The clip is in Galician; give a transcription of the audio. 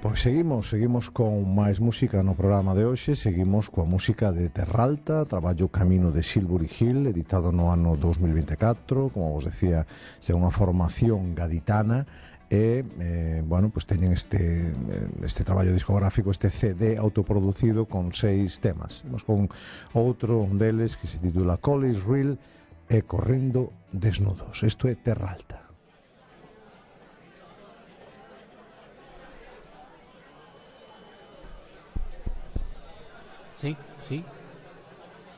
Pois seguimos con máis música no programa de hoxe. Seguimos coa música de Terralta, traballo Camino de Silbury Hill, editado no ano 2024. Como vos decía, é unha formación gaditana e, bueno, pues teñen este traballo discográfico, este CD autoproducido con 6 temas. Vamos con outro deles que se titula College Reel e Correndo Desnudos. Isto é Terralta. Sí.